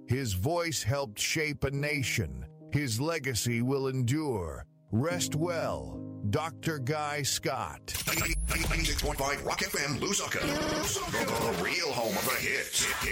His voice helped shape a nation. His legacy will endure. Rest well, Dr. Guy Scott. 96.5 Rock FM, Lusaka. The real home of the hits.